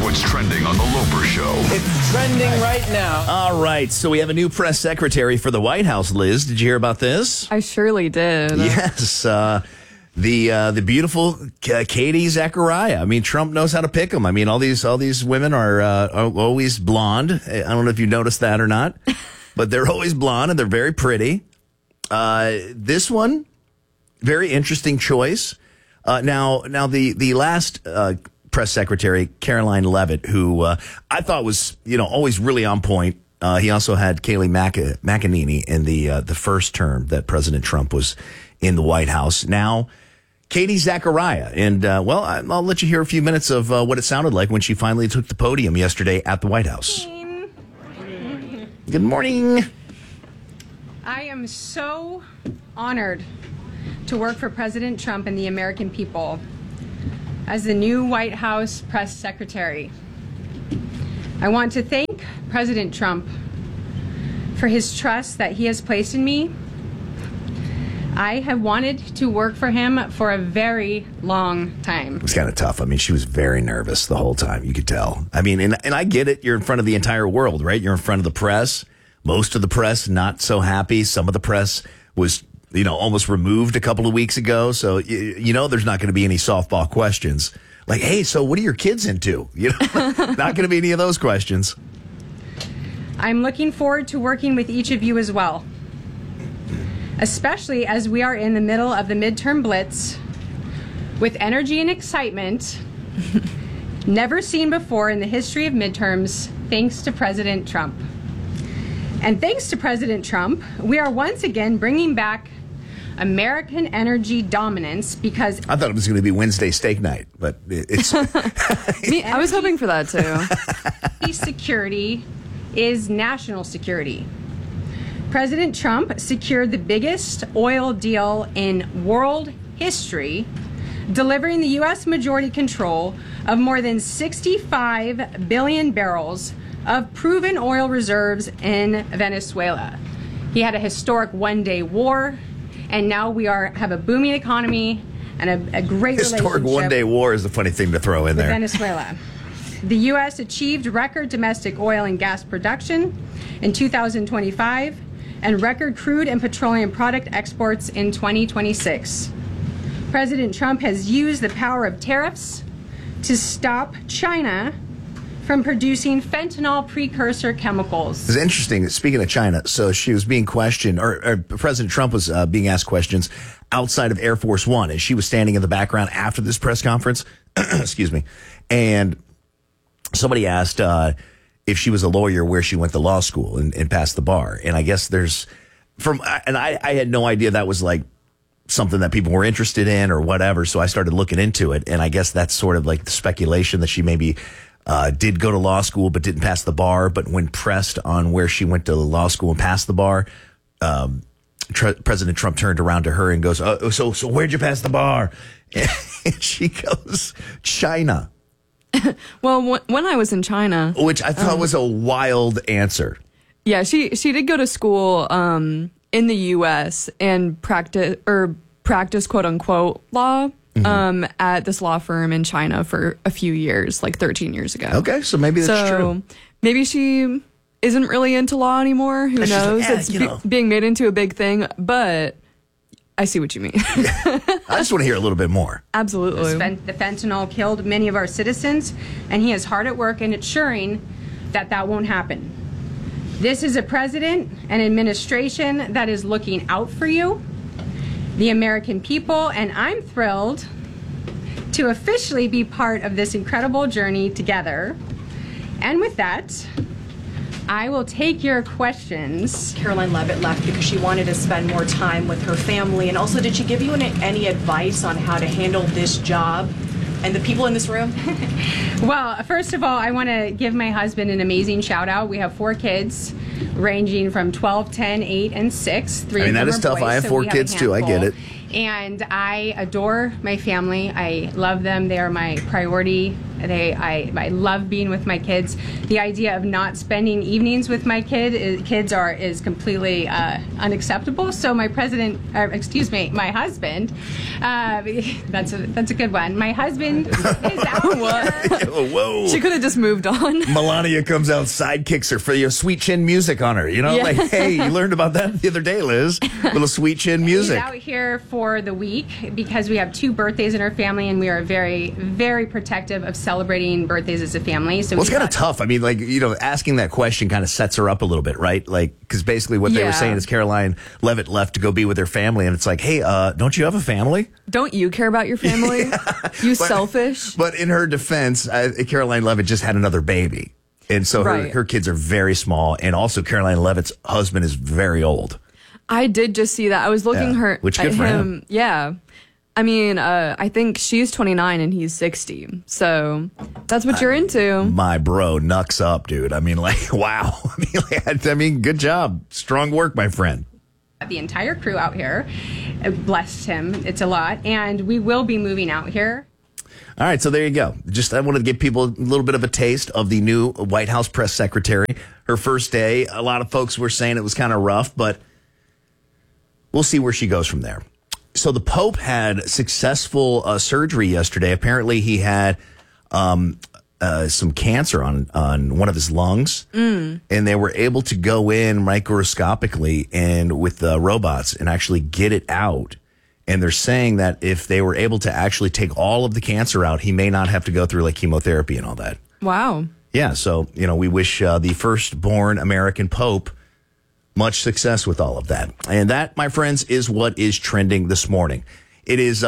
what's trending on The Loper Show. It's trending right now. All right, so we have a new press secretary for the White House. Liz, did you hear about this? I surely did. Yes, the beautiful Katie Zachariah. I mean, Trump knows how to pick them. I mean, all these women are always blonde. I don't know if you noticed that or not, but they're always blonde and they're very pretty. This one, very interesting choice. Now the last press secretary, Caroline Leavitt, who I thought was always really on point. He also had Kayleigh McEnany in the first term that President Trump was in the White House. Now, Katie Zachariah, and I'll let you hear a few minutes of what it sounded like when she finally took the podium yesterday at the White House. Good morning. I am so honored to work for President Trump and the American people as the new White House press secretary. I want to thank President Trump for his trust that he has placed in me. I have wanted to work for him for a very long time. It was kind of tough. I mean, she was very nervous the whole time. You could tell. I mean, and I get it. You're in front of the entire world, right? You're in front of the press. Most of the press not so happy. Some of the press was almost removed a couple of weeks ago. So, there's not going to be any softball questions like, hey, so what are your kids into? Not going to be any of those questions. I'm looking forward to working with each of you as well, especially as we are in the middle of the midterm blitz with energy and excitement never seen before in the history of midterms, thanks to President Trump. And thanks to President Trump, we are once again bringing back American energy dominance because... I thought it was going to be Wednesday steak night, but it's... I was hoping for that, too. Security is national security. President Trump secured the biggest oil deal in world history, delivering the U.S. majority control of more than 65 billion barrels of proven oil reserves in Venezuela. He had a historic one-day war, and now we have a booming economy and a great historic one-day war is a funny thing to throw in there. Venezuela. The U.S. achieved record domestic oil and gas production in 2025 and record crude and petroleum product exports in 2026. President Trump has used the power of tariffs to stop China from producing fentanyl precursor chemicals. It's interesting. Speaking of China, so she was being questioned, or President Trump was being asked questions outside of Air Force One, and she was standing in the background after this press conference. Excuse me. And somebody asked if she was a lawyer, where she went to law school and passed the bar. And I guess I had no idea that was like something that people were interested in or whatever. So I started looking into it. And I guess that's sort of like the speculation that she maybe did go to law school but didn't pass the bar. But when pressed on where she went to law school and passed the bar, President Trump turned around to her and goes, so where'd you pass the bar? And she goes, China. Well, when I was in China, which I thought was a wild answer. Yeah, she did go to school in the U.S. and practice quote unquote law at this law firm in China for a few years, like 13 years ago. Okay, so maybe that's true. Maybe she isn't really into law anymore. Who knows? It's being made into a big thing, but I see what you mean. I just want to hear a little bit more. Absolutely. The fentanyl killed many of our citizens, and he is hard at work in ensuring that won't happen. This is a president and administration that is looking out for you, the American people, and I'm thrilled to officially be part of this incredible journey together. And with that, I will take your questions. Caroline Leavitt left because she wanted to spend more time with her family. And also, did she give you any advice on how to handle this job and the people in this room? Well, first of all, I want to give my husband an amazing shout out. We have 4 kids ranging from 12, 10, 8, and 6. 3 of them that is tough. boys, I have 4 kids too. I get it. And I adore my family. I love them. They are my priority I love being with my kids. The idea of not spending evenings with my kids is completely unacceptable. So my my husband, that's a good one. My husband is out here. Whoa. She could have just moved on. Melania comes out, sidekicks her for your sweet chin music on her. You know, Yeah. like, hey, you learned about that the other day, Liz. Little sweet chin music. He's out here for the week because we have 2 birthdays in our family, and we are very, very protective of celebrating birthdays as a family. So Well, it's kind of tough. I mean, like, you know, asking that question kind of sets her up a little bit, right? Like, because basically what they were Yeah. saying is Caroline Levitt left to go be with her family, and it's like, hey, don't you have a family? Don't you care about your family? You selfish. But in her defense, Caroline Levitt just had another baby. And so Right. her kids are very small. And also Caroline Levitt's husband is very old. I did just see that. I was looking Yeah, which good at for him. him. Yeah. I mean, I think she's 29 and he's 60. So that's what you're into. My bro, knucks up, dude. I mean, like, wow. I mean, good job. Strong work, my friend. the entire crew out here. Blessed him. It's a lot. And we will be moving out here. All right, so there you go. Just I wanted to give people a little bit of a taste of the new White House press secretary. Her first day, a lot of folks were saying it was kind of rough, but we'll see where she goes from there. So the Pope had successful surgery yesterday. Apparently, he had some cancer on one of his lungs, and they were able to go in microscopically and with robots and actually get it out. And they're saying that if they were able to actually take all of the cancer out, he may not have to go through like chemotherapy and all that. Wow. Yeah, so, you know, we wish the firstborn American Pope much success with all of that. And that, my friends, is what is trending this morning. It is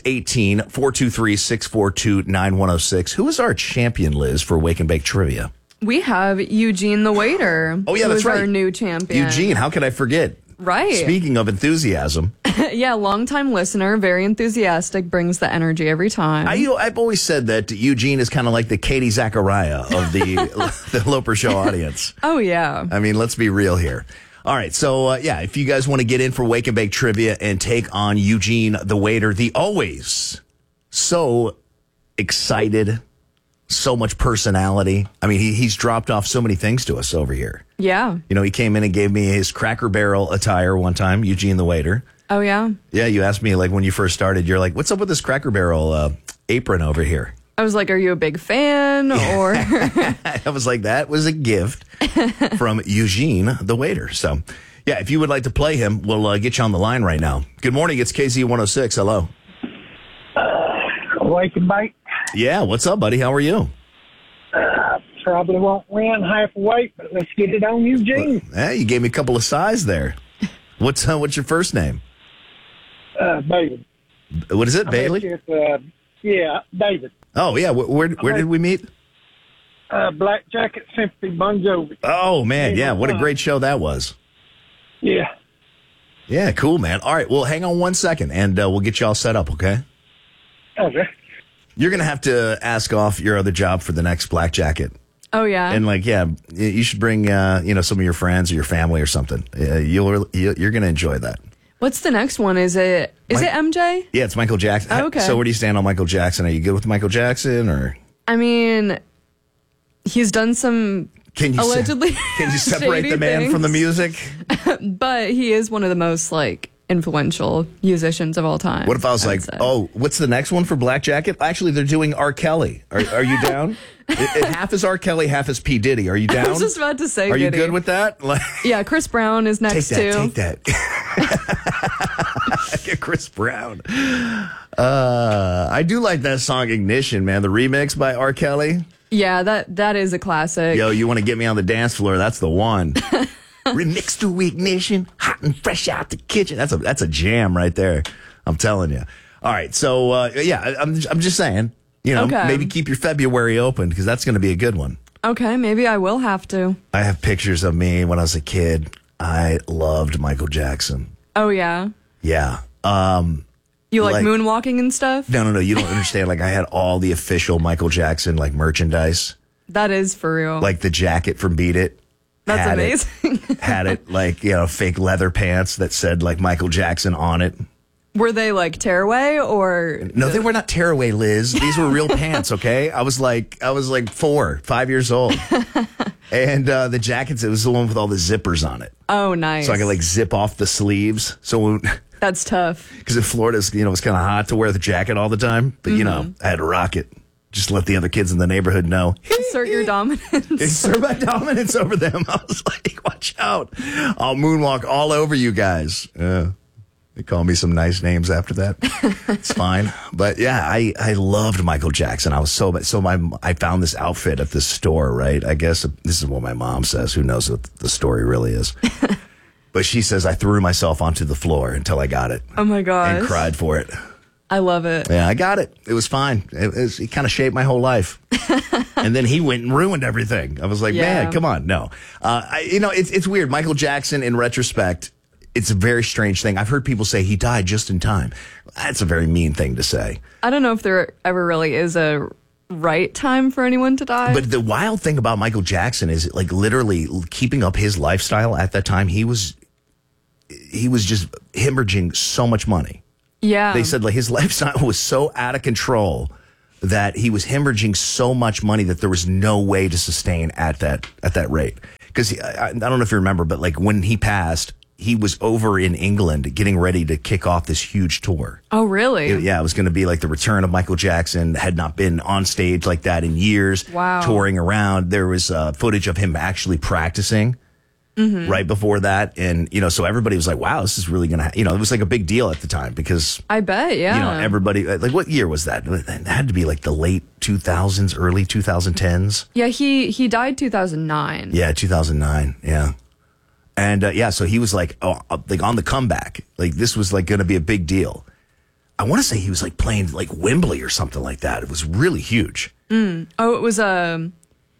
618-423-642-9106. Who is our champion, Liz, for Wake and Bake Trivia? We have Eugene the waiter. Oh, yeah, who that's is right. our new champion. Eugene, how could I forget? Right. Speaking of enthusiasm, Yeah, longtime listener, very enthusiastic, brings the energy every time. I've always said that Eugene is kind of like the Katie Zachariah of the Loper Show audience. Oh, yeah. I mean, let's be real here. All right, so, yeah, if you guys want to get in for Wake and Bake Trivia and take on Eugene the waiter, the always so excited, so much personality. I mean, he's dropped off so many things to us over here. Yeah. You know, he came in and gave me his Cracker Barrel attire one time, Eugene the waiter. Oh, yeah. Yeah, you asked me, like, when you first started, you're like, what's up with this Cracker Barrel apron over here? I was like, are you a big fan? Or I was like, that was a gift from Eugene, the waiter. So, yeah, if you would like to play him, we'll get you on the line right now. Good morning. It's KZ106. Hello. Wake and bake. Yeah, what's up, buddy? How are you? Probably won't win half a weight, but let's get it on Eugene. Hey, you gave me a couple of size there. What's your first name? David. What is it, I Bailey? bet you yeah, David. Oh, yeah. Where did we meet? Black Jacket Sympathy Bon Jovi. Oh, man. Yeah, what a great show that was. Yeah. Yeah, cool, man. All right, well, hang on 1 second, and we'll get you all set up, okay? Okay. You're going to have to ask off your other job for the next Black Jacket. oh, yeah. And, like, yeah, you should bring, some of your friends or your family or something. You're going to enjoy that. What's the next one? Is it MJ? Yeah, it's Michael Jackson. Oh, okay. So where do you stand on Michael Jackson? Are you good with Michael Jackson, or I mean, he's done some can you allegedly can you separate shady the man from the things, music? but he is one of the most influential musicians of all time. What if I was would like, say. oh, what's the next one for Black Jacket? Actually, they're doing R. Kelly. Are you down? Half is R. Kelly, half is P. Diddy. Are you down? I was just about to say, Are you Diddy. good with that? Like, Yeah, Chris Brown is next take too. that. Get Chris Brown. I do like that song Ignition, man. The remix by R. Kelly. Yeah, that is a classic. Yo, you want to get me on the dance floor? That's the one. Remix to Ignition, hot and fresh out the kitchen. That's a jam right there. I'm telling you. All right, so yeah, I'm just saying. Okay. Maybe keep your February open because that's going to be a good one. Okay, maybe I will have to. I have pictures of me when I was a kid. I loved Michael Jackson. Oh yeah. Yeah. You like Like- moonwalking and stuff? No. You don't understand. Like I had all the official Michael Jackson merchandise, That is for real. like the jacket from Beat It. That's Had amazing. Had it fake leather pants that said Michael Jackson on it. Were they like tearaway or? No, they were not tearaway, Liz. These were real pants, okay? I was like 5 years old. And the jackets, it was the one with all the zippers on it. Oh, nice. So I could like zip off the sleeves. So That's tough. because in Florida, it's kind of hot to wear the jacket all the time. But, I had to rock it. Just let the other kids in the neighborhood know. Assert your dominance. Exert my dominance over them. I was like, watch out. I'll moonwalk all over you guys. They call me some nice names after that. It's fine. But yeah, I loved Michael Jackson. I was I found this outfit at this store, right? I guess this is what my mom says. Who knows what the story really is? But she says I threw myself onto the floor until I got it. Oh my gosh. And cried for it. I love it. Yeah, I got it. It was fine. It kind of shaped my whole life. And then he went and ruined everything. I was like, man, come on. No. It's weird. Michael Jackson, in retrospect, it's a very strange thing. I've heard people say he died just in time. That's a very mean thing to say. I don't know if there ever really is a right time for anyone to die. But the wild thing about Michael Jackson is like literally keeping up his lifestyle at that time. He was just hemorrhaging so much money. Yeah. They said like his lifestyle was so out of control that he was hemorrhaging so much money that there was no way to sustain at that rate. Because I don't know if you remember, but like when he passed, he was over in England getting ready to kick off this huge tour. Oh, really? It was going to be like the return of Michael Jackson. Had not been on stage like that in years. Wow. Touring around. There was footage of him actually practicing right before that. And, so everybody was like, wow, this is really going to, it was like a big deal at the time because, I bet, yeah. Everybody, like what year was that? It had to be like the late 2000s, early 2010s. Yeah, he died 2009. Yeah, 2009. Yeah. And so he was like on the comeback. Like this was like going to be a big deal. I want to say he was like playing like Wembley or something like that. It was really huge. Oh, it was a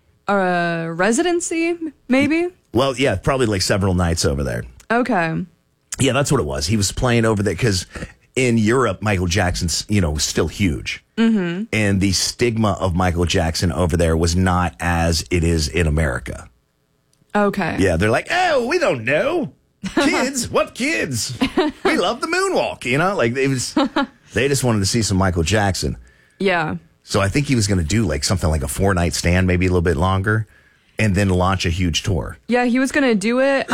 residency, maybe? Well, yeah, probably like several nights over there. Okay. Yeah, that's what it was. He was playing over there because in Europe, Michael Jackson's, was still huge. Mm-hmm. And the stigma of Michael Jackson over there was not as it is in America. Okay. Yeah, they're like, oh, we don't know. Kids? What kids? We love the moonwalk, Like they just wanted to see some Michael Jackson. Yeah. So I think he was going to do like something like a 4-night stand, maybe a little bit longer, and then launch a huge tour. Yeah, he was going to do it.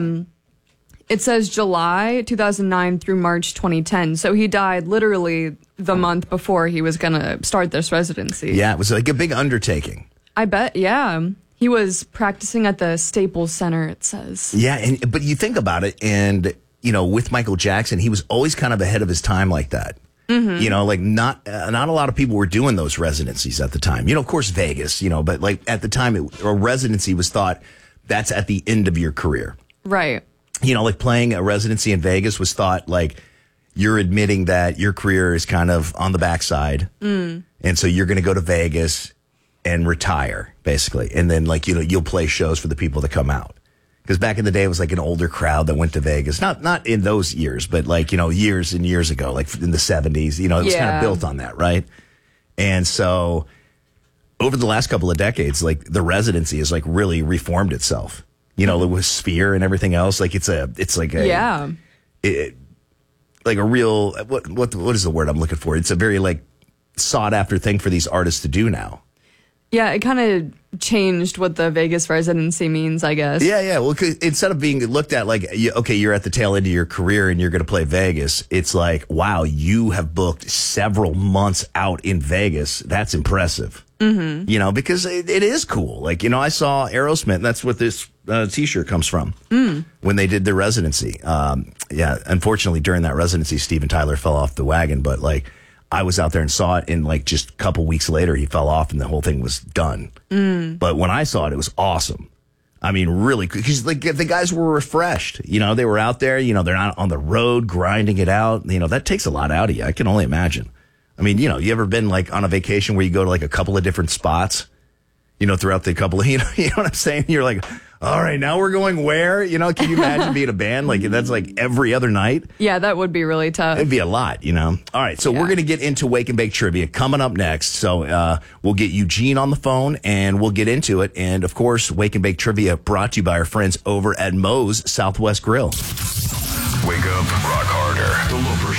It says July 2009 through March 2010. So he died literally the month before he was going to start this residency. Yeah, it was like a big undertaking. I bet, yeah. He was practicing at the Staples Center, it says. Yeah, but you think about it, and, with Michael Jackson, he was always kind of ahead of his time like that. Mm-hmm. Like not a lot of people were doing those residencies at the time. Of course, Vegas, but like at the time, a residency was thought that's at the end of your career. Right. Like playing a residency in Vegas was thought like you're admitting that your career is kind of on the backside. And so you're going to go to Vegas and retire, basically. And then, like, you'll play shows for the people that come out. Because back in the day, it was like an older crowd that went to Vegas. Not in those years, but like, years and years ago, like in the 70s, it was kind of built on that, right? And so over the last couple of decades, like the residency has like really reformed itself. With Sphere and everything else. Like it's like a like a real, what is the word I'm looking for? It's a very like sought after thing for these artists to do now. Yeah, it kind of changed what the Vegas residency means, I guess. Yeah. Well, instead of being looked at like, okay, you're at the tail end of your career and you're going to play Vegas, it's like, wow, you have booked several months out in Vegas. That's impressive. Mm-hmm. Because it is cool. Like, I saw Aerosmith, and that's what this T-shirt comes from, when they did their residency. Unfortunately, during that residency, Steven Tyler fell off the wagon, but like, I was out there and saw it, and like just a couple weeks later, he fell off and the whole thing was done. But when I saw it, it was awesome. I mean, really, because like the guys were refreshed. They were out there. They're not on the road grinding it out. That takes a lot out of you. I can only imagine. I mean, you ever been like on a vacation where you go to like a couple of different spots, throughout the couple of, you know what I'm saying? You're like, all right, now we're going where? Can you imagine being a band? Like that's like every other night. Yeah, that would be really tough. It'd be a lot, All right, so we're going to get into Wake and Bake Trivia coming up next. So we'll get Eugene on the phone and we'll get into it. And of course, Wake and Bake Trivia brought to you by our friends over at Moe's Southwest Grill. Wake up, rock harder. The Loper Show on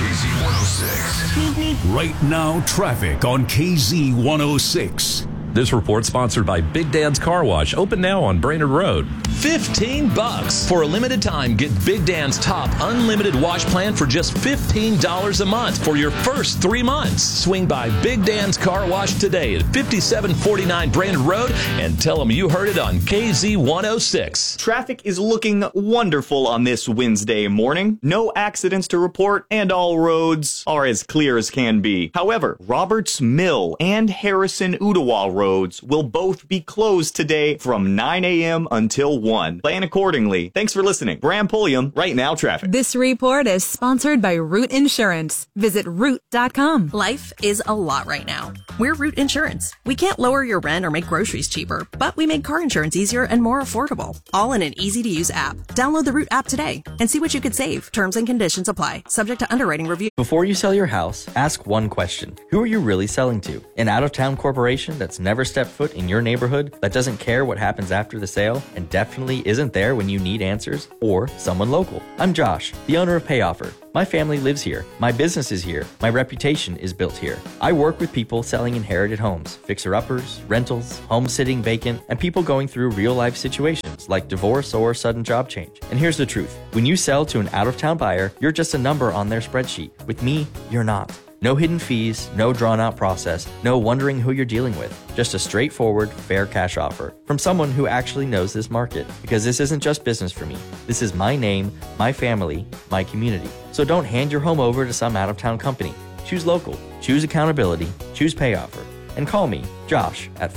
KZ106. Right now, traffic on KZ106. This report sponsored by Big Dan's Car Wash, open now on Brainerd Road. $15 for a limited time. Get Big Dan's top unlimited wash plan for just $15 a month for your first 3 months. Swing by Big Dan's Car Wash today at 5749 Brainerd Road and tell them you heard it on KZ106. Traffic is looking wonderful on this Wednesday morning. No accidents to report, and all roads are as clear as can be. However, Roberts Mill and Harrison Ottawa roads will both be closed today from 9 a.m. until 1. Plan accordingly. Thanks for listening. Bram Pulliam, Right Now Traffic. This report is sponsored by Root Insurance. Visit root.com. Life is a lot right now. We're Root Insurance. We can't lower your rent or make groceries cheaper, but we make car insurance easier and more affordable. All in an easy-to-use app. Download the Root app today and see what you could save. Terms and conditions apply. Subject to underwriting review. Before you sell your house, ask one question. Who are you really selling to? An out-of-town corporation that's never stepped foot in your neighborhood, that doesn't care what happens after the sale, and definitely isn't there when you need answers? Or someone local? I'm Josh, the owner of PayOffer. My family lives here. My business is here. My reputation is built here. I work with people selling inherited homes, fixer-uppers, rentals, home sitting vacant, and people going through real-life situations like divorce or sudden job change. And here's the truth. When you sell to an out-of-town buyer, you're just a number on their spreadsheet. With me, you're not. No hidden fees, no drawn-out process, no wondering who you're dealing with. Just a straightforward, fair cash offer from someone who actually knows this market. Because this isn't just business for me. This is my name, my family, my community. So don't hand your home over to some out-of-town company. Choose local, choose accountability, choose PayOffer. And call me, Josh, at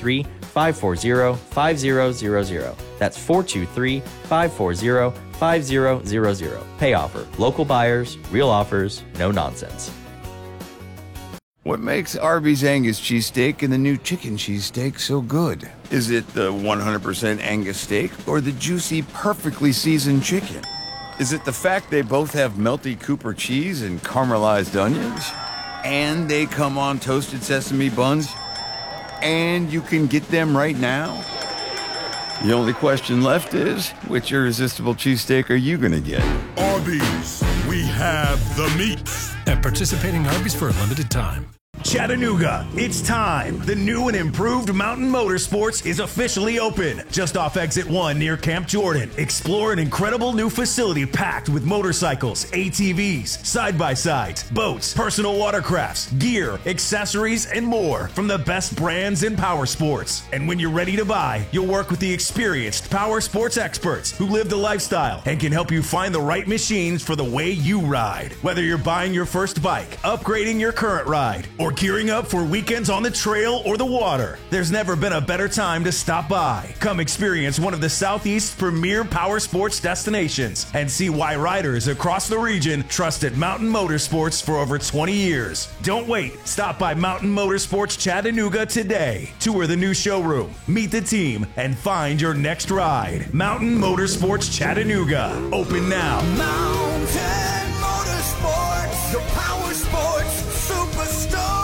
423-540-5000. That's 423-540-5000. PayOffer. Local buyers, real offers, no nonsense. What makes Arby's Angus cheesesteak and the new chicken cheesesteak so good? Is it the 100% Angus steak or the juicy, perfectly seasoned chicken? Is it the fact they both have melty Cooper cheese and caramelized onions? And they come on toasted sesame buns? And you can get them right now? The only question left is, which irresistible cheesesteak are you gonna get? Arby's, we have the meats. At participating Arby's for a limited time. Chattanooga, it's time. The new and improved Mountain Motorsports is officially open. Just off Exit 1 near Camp Jordan. Explore an incredible new facility packed with motorcycles, ATVs, side-by-sides, boats, personal watercrafts, gear, accessories, and more from the best brands in power sports. And when you're ready to buy, you'll work with the experienced power sports experts who live the lifestyle and can help you find the right machines for the way you ride. Whether you're buying your first bike, upgrading your current ride, or gearing up for weekends on the trail or the water, there's never been a better time to stop by. Come experience one of the Southeast's premier power sports destinations and see why riders across the region trusted Mountain Motorsports for over 20 years. Don't wait. Stop by Mountain Motorsports Chattanooga today. Tour the new showroom, meet the team, and find your next ride. Mountain Motorsports Chattanooga. Open now. Mountain Motorsports, the power sports superstar.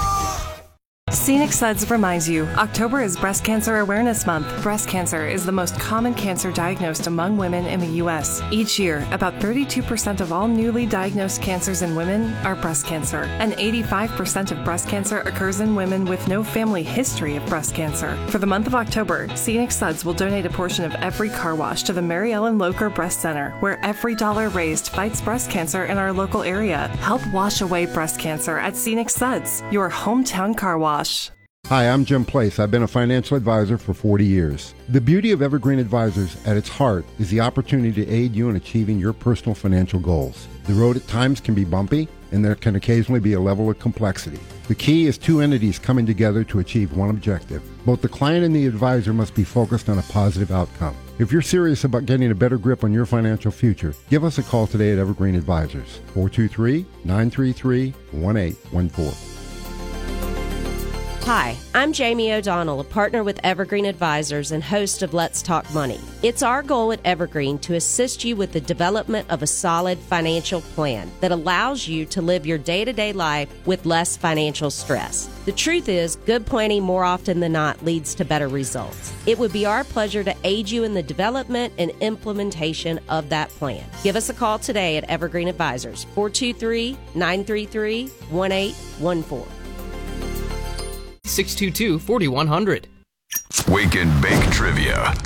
Scenic Suds reminds you, October is Breast Cancer Awareness Month. Breast cancer is the most common cancer diagnosed among women in the U.S. Each year, about 32% of all newly diagnosed cancers in women are breast cancer, and 85% of breast cancer occurs in women with no family history of breast cancer. For the month of October, Scenic Suds will donate a portion of every car wash to the Mary Ellen Locher Breast Center, where every dollar raised fights breast cancer in our local area. Help wash away breast cancer at Scenic Suds, your hometown car wash. Hi, I'm Jim Place. I've been a financial advisor for 40 years. The beauty of Evergreen Advisors at its heart is the opportunity to aid you in achieving your personal financial goals. The road at times can be bumpy, and there can occasionally be a level of complexity. The key is two entities coming together to achieve one objective. Both the client and the advisor must be focused on a positive outcome. If you're serious about getting a better grip on your financial future, give us a call today at Evergreen Advisors, 423-933-1814. Hi, I'm Jamie O'Donnell, a partner with Evergreen Advisors and host of Let's Talk Money. It's our goal at Evergreen to assist you with the development of a solid financial plan that allows you to live your day-to-day life with less financial stress. The truth is, good planning more often than not leads to better results. It would be our pleasure to aid you in the development and implementation of that plan. Give us a call today at Evergreen Advisors, 423-933-1814. 622-4100. Wake and Bake Trivia.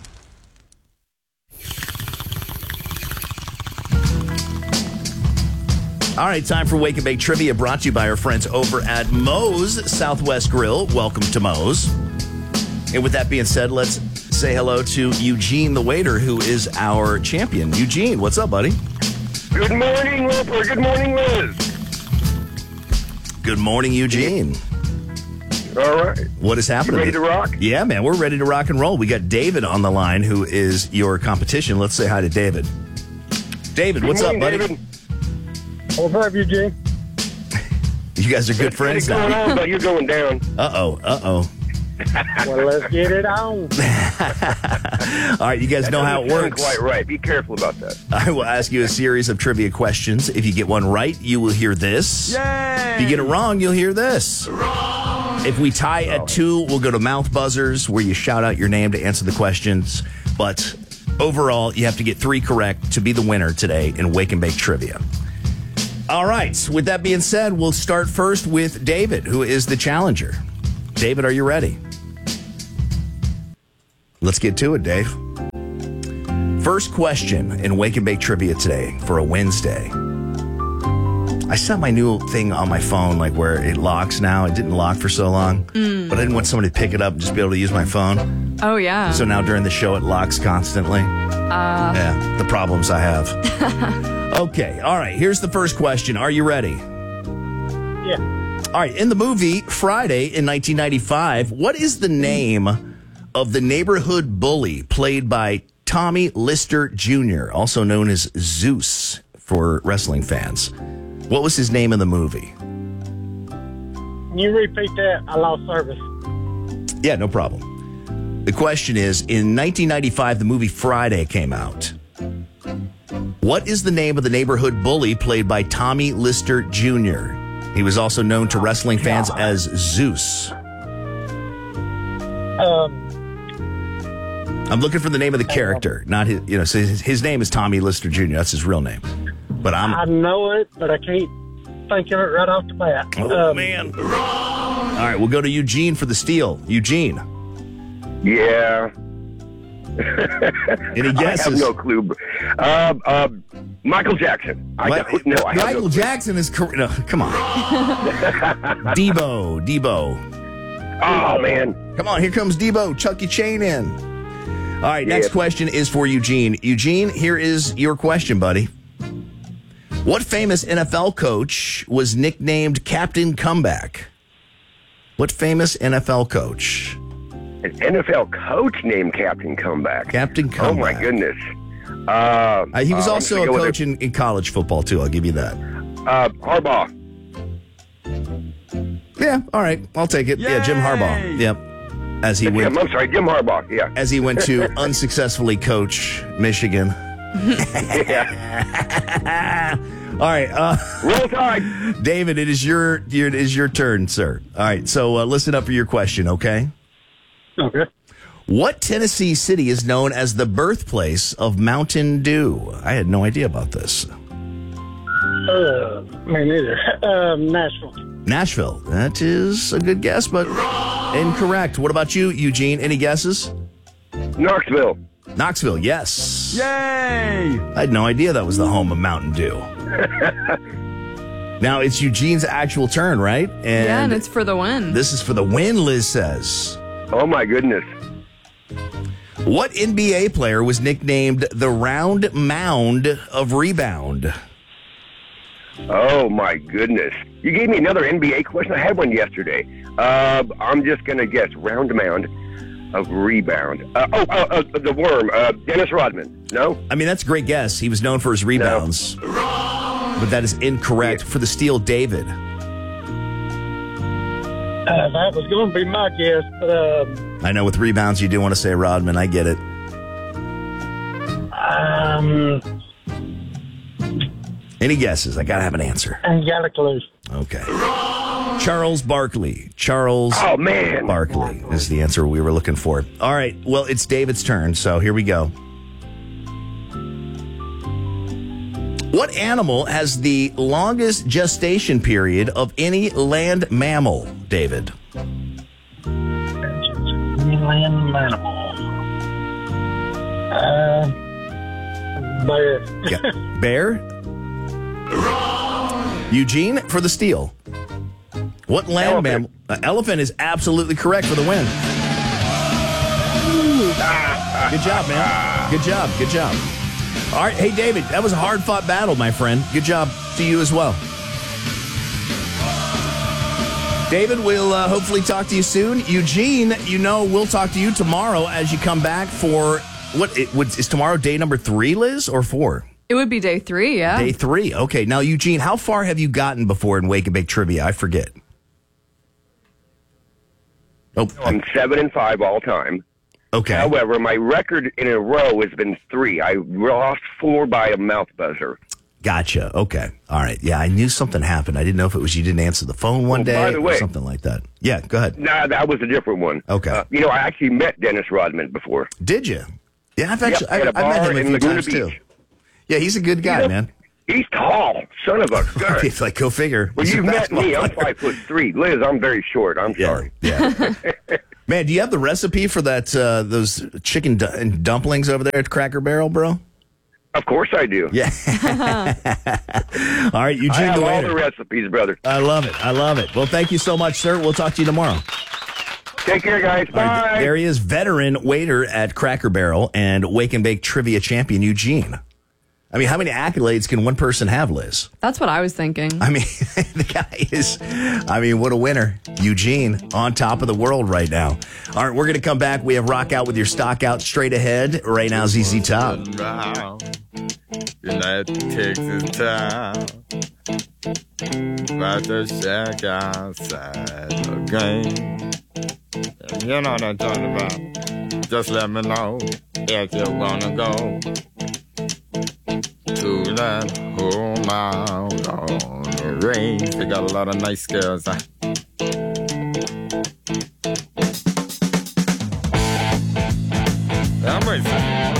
All right, time for Wake and Bake Trivia, brought to you by our friends over at Moe's Southwest Grill. Welcome to Moe's. And with that being said, let's say hello to Eugene the waiter, who is our champion. Eugene, what's up, buddy? Good morning, Roper. Good morning, Liz. Good morning, Eugene. All right. What is happening? You ready to rock? Yeah, man, we're ready to rock and roll. We got David on the line, who is your competition. Let's say hi to David. David, what's up, buddy? David. What's up, Eugene? You guys are good friends now. What's going on, but you're going down. Uh-oh. Well, let's get it on. All right, you guys know how it works. Quite right. Be careful about that. I will ask you a series of trivia questions. If you get one right, you will hear this. Yay! If you get it wrong, you'll hear this. If we tie at 2, we'll go to mouth buzzers, where you shout out your name to answer the questions. But overall, you have to get 3 correct to be the winner today in Wake and Bake Trivia. All right, with that being said, we'll start first with David, who is the challenger. David, are you ready? Let's get to it, Dave. First question in Wake and Bake Trivia today for a Wednesday. I set my new thing on my phone, like where it locks now. It didn't lock for so long, but I didn't want somebody to pick it up and just be able to use my phone. Oh, yeah. So now during the show, it locks constantly. Yeah, the problems I have. Okay, all right, here's the first question. Are you ready? Yeah. All right, in the movie Friday in 1995, what is the name of the neighborhood bully played by Tommy Lister Jr., also known as Zeus for wrestling fans? What was his name in the movie? Can you repeat that? I lost service. Yeah, no problem. The question is, in 1995, the movie Friday came out. What is the name of the neighborhood bully played by Tommy Lister Jr.? He was also known to wrestling fans as Zeus. I'm looking for the name of the character, not his. You know, so his name is Tommy Lister Jr. That's his real name. But I know it, but I can't think of it right off the bat. Oh, man. All right, we'll go to Eugene for the steal. Eugene. Yeah. Any guesses? I have no clue. Michael Jackson. Michael Jackson is correct. No, come on. Debo. Oh, man. Come on, here comes Debo. Chuck your chain in. All right, next question is for Eugene. Eugene, here is your question, buddy. What famous NFL coach was nicknamed Captain Comeback? What famous NFL coach? An NFL coach named Captain Comeback. Captain Comeback. Oh, my goodness. He was also a coach in college football, too. I'll give you that. Harbaugh. Yeah, all right. I'll take it. Yay! Yeah, Jim Harbaugh. Yep. As he went. I'm sorry, Jim Harbaugh. Yeah. As he went to unsuccessfully coach Michigan. Yeah. All right. Roll Tide. David, it is your turn, sir. All right. So listen up for your question, okay? Okay. What Tennessee city is known as the birthplace of Mountain Dew? I had no idea about this. Me neither. Nashville. Nashville. That is a good guess, but incorrect. What about you, Eugene? Any guesses? Knoxville. Knoxville, yes. Yay! I had no idea that was the home of Mountain Dew. Now, it's Eugene's actual turn, right? And it's for the win. This is for the win, Liz says. Oh, my goodness. What NBA player was nicknamed the Round Mound of Rebound? Oh, my goodness. You gave me another NBA question. I had one yesterday. I'm just going to guess. Round Mound of Rebound. The Worm. Dennis Rodman. No? I mean, that's a great guess. He was known for his rebounds. No. But that is incorrect. For the steal, David. That was going to be my guess, but I know with rebounds you do want to say Rodman. I get it. Any guesses? I gotta have an answer. I got a clue. Okay. Charles Barkley. Charles man. Barkley is the answer we were looking for. All right. Well, it's David's turn, so here we go. What animal has the longest gestation period of any land mammal, David? Land mammal. Bear. Yeah. Bear? Eugene for the steal. What land mammal? Elephant is absolutely correct for the win. Good job, man. Good job. Good job. All right. Hey, David, that was a hard-fought battle, my friend. Good job to you as well. David, we'll hopefully talk to you soon. Eugene, we'll talk to you tomorrow as you come back for is tomorrow day number 3, Liz, or 4? It would be day 3, yeah. Day 3. Okay. Now, Eugene, how far have you gotten before in Wake and Bake Trivia? I forget. Oh, I'm 7-5 all time. Okay. However, my record in a row has been 3. I lost 4 by a mouth buzzer. Gotcha. Okay. All right. Yeah, I knew something happened. I didn't know if it was you didn't answer the phone one day by the way, or something like that. Yeah, go ahead. Nah, that was a different one. Okay. I actually met Dennis Rodman before. Did you? Yeah, I've met him a few Laguna times Beach. too. Yeah, he's a good guy, man. He's tall, son of a gun. It's like, go figure. Well, He's you a met me. I'm basketball 5'3". Liz, I'm very short. I'm sorry. Yeah. Man, do you have the recipe for that? Those chicken dumplings over there at Cracker Barrel, bro? Of course I do. Yeah. All right, Eugene. I have the all waiter. the recipes, brother. I love it. I love it. Well, thank you so much, sir. We'll talk to you tomorrow. Take care, guys. Bye. All right, there he is, veteran waiter at Cracker Barrel and Wake and Bake trivia champion, Eugene. I mean, how many accolades can one person have, Liz? That's what I was thinking. I mean, the guy is, what a winner. Eugene, on top of the world right now. All right, we're going to come back. We have Rock Out with your stock out straight ahead. Right now, ZZ Top. United Texas town, about to shack outside the game. You know what I'm talking about. Just let me know if you wanna go to that home out on the range. They got a lot of nice girls. I'm racing.